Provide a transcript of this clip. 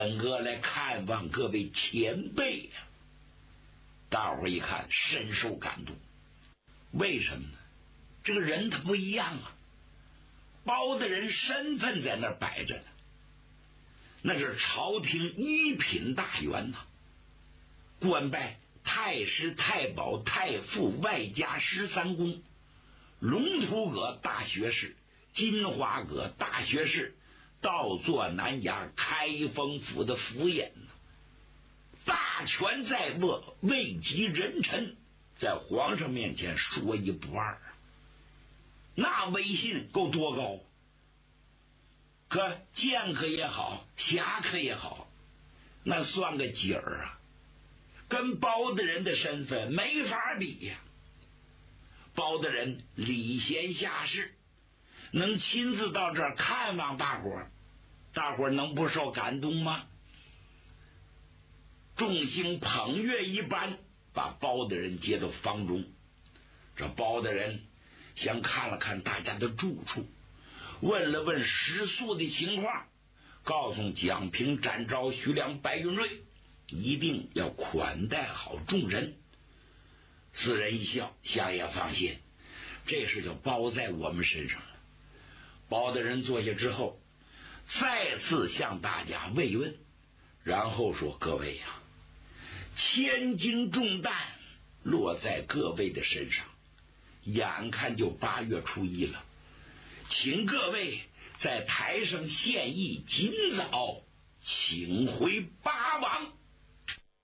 本哥来看望各位前辈呀。大伙一看深受感动，为什么呢？这个人他不一样啊，包大人身份在那儿摆着呢，那是朝廷一品大员呐，官拜太师、太保、太傅，外加13公，龙图阁大学士，金华阁大学士，倒坐南衙开封府的府尹呢，大权在握，位极人臣，在皇上面前说一不二，那威信够多高。可剑客也好，侠客也好，那算个几儿啊，跟包大人的身份没法比呀。包大人礼贤下士，能亲自到这儿看望大伙儿，大伙儿能不受感动吗？众星捧月一般把包大人接到房中，这包大人先看了看大家的住处，问了问食宿的情况，告诉蒋平、展昭、徐良、白云瑞一定要款待好众人。四人一笑，相爷放心，这事就包在我们身上了。包大人坐下之后，再次向大家慰问，然后说：各位呀，千斤重担落在各位的身上，眼看就8月初1了，请各位在台上献艺，尽早请回八王。